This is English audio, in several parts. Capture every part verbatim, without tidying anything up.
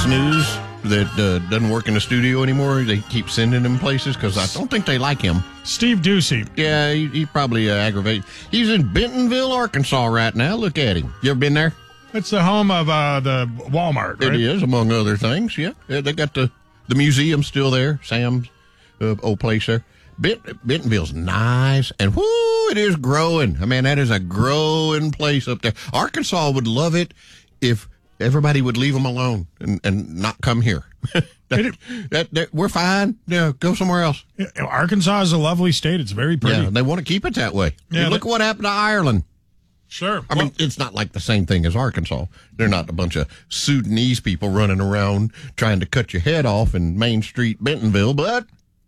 News that uh, doesn't work in the studio anymore. They keep sending him places because I don't think they like him. Steve Ducey. Yeah, he, he probably uh, aggravated. He's in Bentonville, Arkansas right now. Look at him. You ever been there? It's the home of uh, the Walmart, right? It is, among other things, yeah. yeah they got the, the museum still there, Sam's uh, old place there. Bent, Bentonville's nice, and whoo, it is growing. I mean, that is a growing place up there. Arkansas would love it if everybody would leave them alone and, and not come here. that, that, that, we're fine. Yeah, go somewhere else. Yeah, Arkansas is a lovely state. It's very pretty. Yeah, they want to keep it that way. Yeah, hey, look they, what happened to Ireland. Sure. I well, mean, it's not like the same thing as Arkansas. They're not a bunch of Sudanese people running around trying to cut your head off in Main Street, Bentonville, but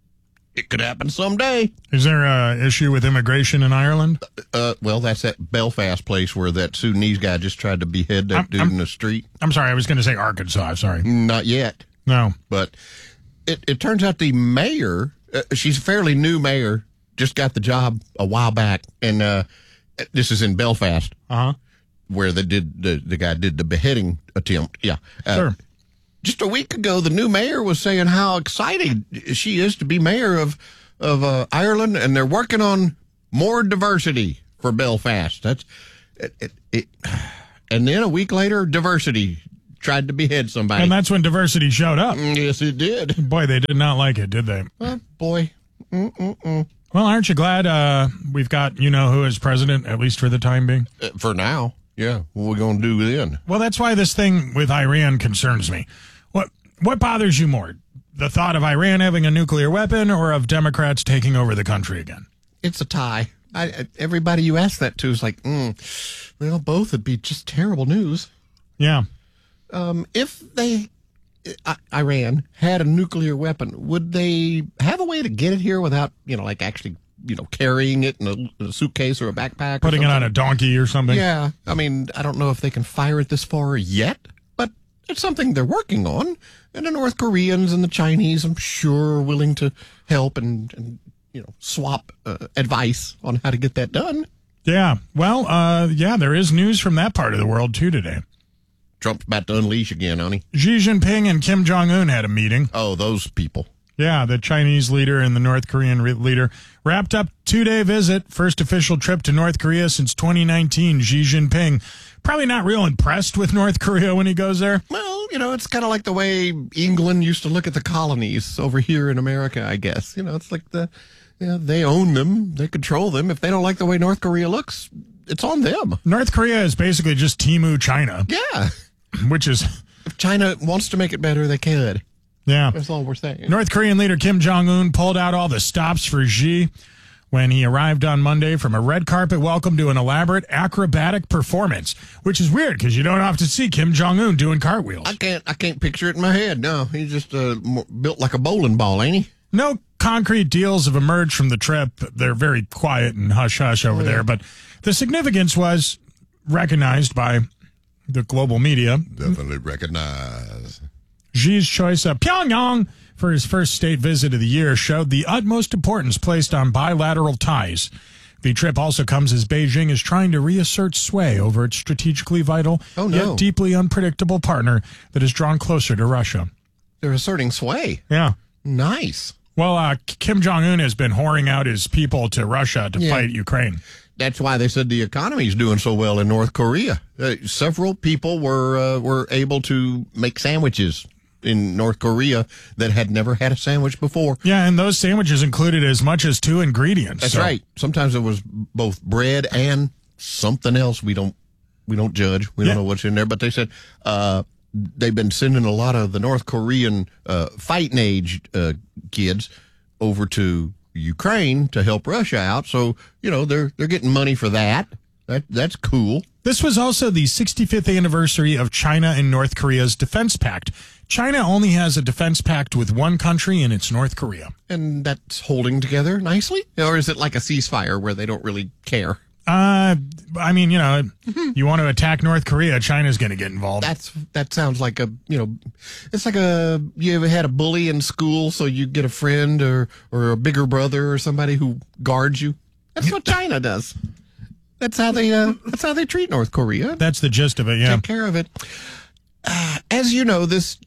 it could happen someday. Is there an issue with immigration in Ireland? Uh, well, that's that Belfast place where that Sudanese guy just tried to behead that I'm, dude I'm, in the street. I'm sorry, I was going to say Arkansas. Sorry. Not yet. No. But it, it turns out the mayor, uh, she's a fairly new mayor, just got the job a while back, and uh, this is in Belfast, uh-huh. where they did the, the guy did the beheading attempt. Yeah. Uh, sure. Just a week ago, the new mayor was saying how excited she is to be mayor of of uh, Ireland, and they're working on more diversity for Belfast. That's it, it, it. And then a week later, diversity tried to behead somebody, and that's when diversity showed up. Yes, it did. Boy, they did not like it, did they? Oh, boy. Mm-mm-mm. Well, aren't you glad uh, we've got you know who as president, at least for the time being? Uh, for now, yeah. What are we going to do then? Well, that's why this thing with Iran concerns me. What what bothers you more? The thought of Iran having a nuclear weapon or of Democrats taking over the country again? It's a tie. I, I, everybody you ask that to is like, mm, well, both would be just terrible news. Yeah. Um, if they, uh, Iran had a nuclear weapon, would they have a way to get it here without, you know, like actually, you know, carrying it in a, in a suitcase or a backpack? Putting it on a donkey or something? Yeah. I mean, I don't know if they can fire it this far yet, but it's something they're working on. And the North Koreans and the Chinese, I'm sure, are willing to help and, and you know, swap uh, advice on how to get that done. Yeah. Well, uh, yeah, there is news from that part of the world, too, today. Trump's about to unleash again, honey. Xi Jinping and Kim Jong-un had a meeting. Oh, those people. Yeah, the Chinese leader and the North Korean re- leader wrapped up two-day visit, first official trip to North Korea since twenty nineteen. Xi Jinping probably not real impressed with North Korea when he goes there. Well, you know, it's kind of like the way England used to look at the colonies over here in America, I guess. You know, it's like the, you know, they own them, they control them. If they don't like the way North Korea looks, it's on them. North Korea is basically just Temu China. Yeah. Which is... If China wants to make it better, they could. Yeah. That's all we're saying. North Korean leader Kim Jong-un pulled out all the stops for Xi when he arrived on Monday from a red carpet welcome to an elaborate acrobatic performance, which is weird because you don't often see Kim Jong-un doing cartwheels. I can't I can't picture it in my head. No, he's just uh, built like a bowling ball, ain't he? No concrete deals have emerged from the trip. They're very quiet and hush-hush over oh, yeah. there, but the significance was recognized by the global media. Definitely recognized. Xi's choice of Pyongyang for his first state visit of the year showed the utmost importance placed on bilateral ties. The trip also comes as Beijing is trying to reassert sway over its strategically vital, oh, no. yet deeply unpredictable partner that is drawn closer to Russia. They're asserting sway. Yeah. Nice. Well, uh, Kim Jong-un has been whoring out his people to Russia to yeah. fight Ukraine. That's why they said the economy is doing so well in North Korea. Uh, several people were uh, were able to make sandwiches in North Korea that had never had a sandwich before. Yeah, and those sandwiches included as much as two ingredients. That's so. right. Sometimes it was both bread and something else. We don't we don't judge. We yeah. don't know what's in there. But they said uh, they've been sending a lot of the North Korean uh, fighting age uh, kids over to Ukraine to help Russia out. So, you know, they're they're getting money for that. That that's cool. This was also the sixty-fifth anniversary of China and North Korea's defense pact. China only has a defense pact with one country, and it's North Korea. And that's holding together nicely? Or is it like a ceasefire where they don't really care? Uh, I mean, you know, you want to attack North Korea, China's going to get involved. That's that sounds like a, you know, it's like a, you ever had a bully in school, so you get a friend or, or a bigger brother or somebody who guards you? That's what China does. That's how they, uh, that's how they treat North Korea. That's the gist of it, yeah. Take care of it. Uh, as you know, this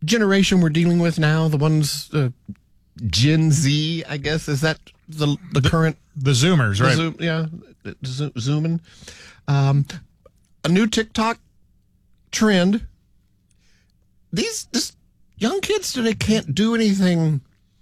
generation we're dealing with now, the ones uh, Gen Z, I guess, is that the the, the current the Zoomers, the right? Zoom, yeah, zo- zooming. Um, a new TikTok trend. These this young kids today can't do anything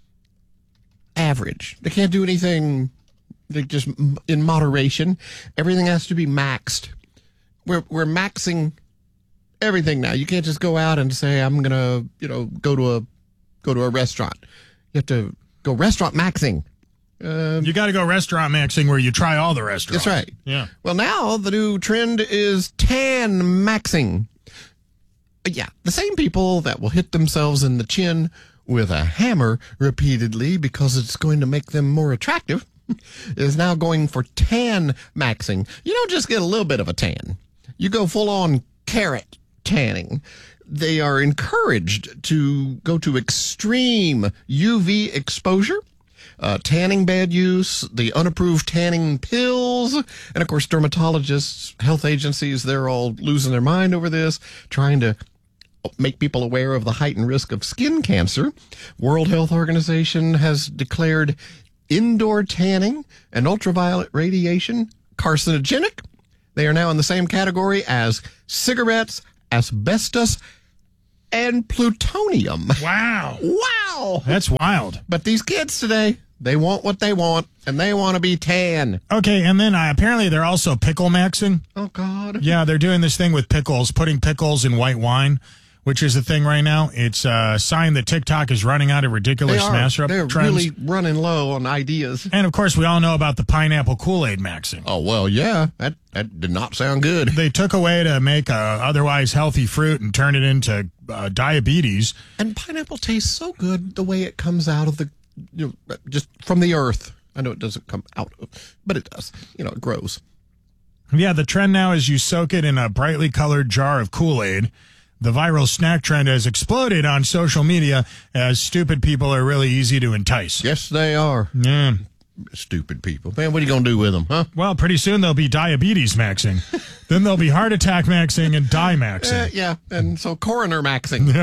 average. They can't do anything they just in moderation. Everything has to be maxed. We're we're maxing everything now. You can't just go out and say, I'm gonna, you know, go to a go to a restaurant. You have to go restaurant maxing. Uh, You got to go restaurant maxing where you try all the restaurants. That's right. Yeah. Well, now the new trend is tan maxing. Yeah, the same people that will hit themselves in the chin with a hammer repeatedly because it's going to make them more attractive is now going for tan maxing. You don't just get a little bit of a tan. You go full on carrot tanning. They are encouraged to go to extreme U V exposure, uh, tanning bed use, the unapproved tanning pills, and of course dermatologists, health agencies, they're all losing their mind over this, trying to make people aware of the heightened risk of skin cancer. World Health Organization has declared indoor tanning and ultraviolet radiation carcinogenic. They are now in the same category as cigarettes, asbestos, and plutonium. Wow. Wow. That's wild. But these kids today, they want what they want, and they want to be tan. Okay, and then uh, apparently they're also pickle maxing. Oh, God. Yeah, they're doing this thing with pickles, putting pickles in white wine, which is the thing right now. It's a sign that TikTok is running out of They ridiculous are. mashup They're trends. really running low on ideas. And, of course, we all know about the pineapple Kool-Aid maxing. Oh, well, yeah. That, that did not sound good. They took away to make a otherwise healthy fruit and turn it into uh, diabetes. And pineapple tastes so good the way it comes out of the, you know, just from the earth. I know it doesn't come out of, but it does. You know, it grows. Yeah, the trend now is you soak it in a brightly colored jar of Kool-Aid. The viral snack trend has exploded on social media as stupid people are really easy to entice. Yes, they are. Yeah. Stupid people. Man, what are you going to do with them, huh? Well, pretty soon they'll be diabetes maxing. Then there'll be heart attack maxing and die Uh, maxing. yeah, and so coroner maxing.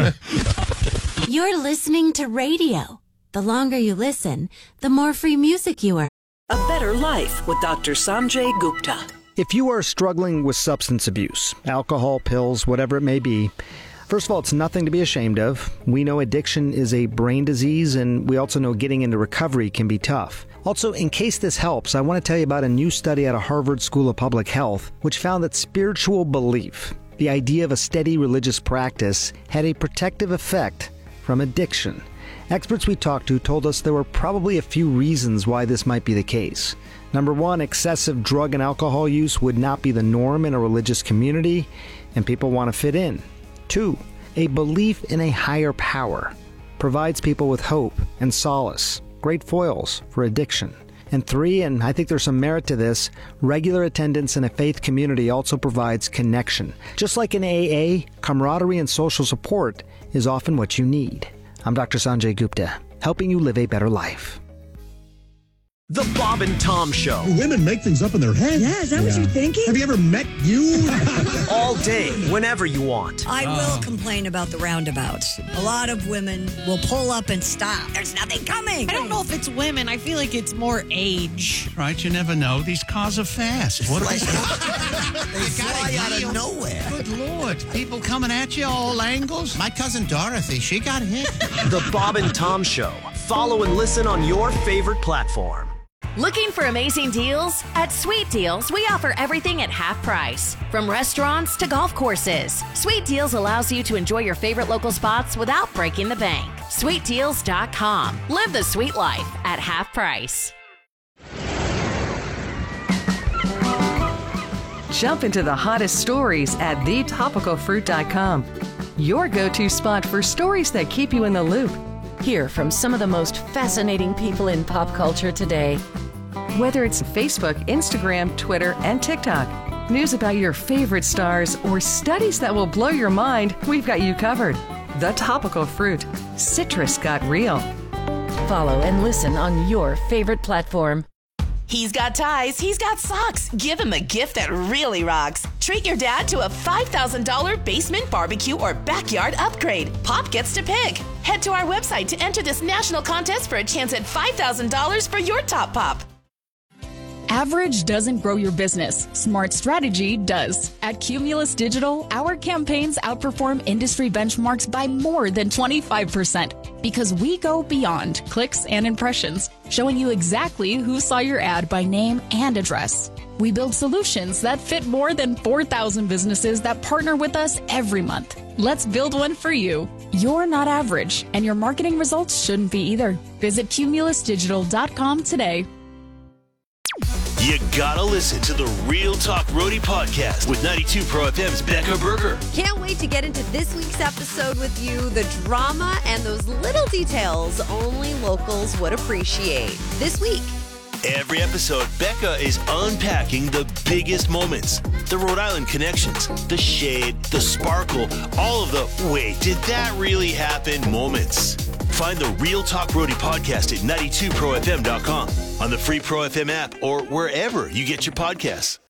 You're listening to radio. The longer you listen, the more free music you earn. A Better Life with Doctor Sanjay Gupta. If you are struggling with substance abuse, alcohol, pills, whatever it may be, first of all, it's nothing to be ashamed of. We know addiction is a brain disease, and we also know getting into recovery can be tough. Also, in case this helps, I want to tell you about a new study out of Harvard School of Public Health, which found that spiritual belief, the idea of a steady religious practice, had a protective effect from addiction. Experts we talked to told us there were probably a few reasons why this might be the case. Number one, excessive drug and alcohol use would not be the norm in a religious community, and people want to fit in. Two, a belief in a higher power provides people with hope and solace, great foils for addiction. And three, and I think there's some merit to this, regular attendance in a faith community also provides connection. Just like in A A, camaraderie and social support is often what you need. I'm Doctor Sanjay Gupta, helping you live a better life. The Bob and Tom Show. Women make things up in their head. Yeah, is that what you're thinking? Have you ever met you? All day, whenever you want. I will complain about the roundabouts. A lot of women will pull up and stop. There's nothing coming. I don't know if it's women. I feel like it's more age. Right, you never know. These cars are fast. What are they? They fly out of nowhere. Good Lord. People coming at you all angles. My cousin Dorothy, she got hit. The Bob and Tom Show. Follow and listen on your favorite platform. Looking for amazing deals? At Sweet Deals, we offer everything at half price. From restaurants to golf courses, Sweet Deals allows you to enjoy your favorite local spots without breaking the bank. sweet deals dot com. Live the sweet life at half price. Jump into the hottest stories at the topical fruit dot com. Your go-to spot for stories that keep you in the loop. Hear from some of the most fascinating people in pop culture today. Whether it's Facebook, Instagram, Twitter, and TikTok, news about your favorite stars, or studies that will blow your mind, we've got you covered. The Topical Fruit. Citrus got real. Follow and listen on your favorite platform. He's got ties, he's got socks. Give him a gift that really rocks. Treat your dad to a five thousand dollars basement barbecue or backyard upgrade. Pop gets to pick. Head to our website to enter this national contest for a chance at five thousand dollars for your top pop. Average doesn't grow your business. Smart strategy does. At Cumulus Digital, our campaigns outperform industry benchmarks by more than twenty-five percent because we go beyond clicks and impressions, showing you exactly who saw your ad by name and address. We build solutions that fit more than four thousand businesses that partner with us every month. Let's build one for you. You're not average, and your marketing results shouldn't be either. Visit cumulus digital dot com today. You gotta listen to the Real Talk Roadie podcast with ninety-two Pro F M's Becca Berger. Can't wait to get into this week's episode with you. The drama and those little details only locals would appreciate. This week. Every episode, Becca is unpacking the biggest moments, the Rhode Island connections, the shade, the sparkle, all of the wait, did that really happen moments. Find the Real Talk Roadie podcast at ninety-two pro f m dot com, on the free Pro F M app, or wherever you get your podcasts.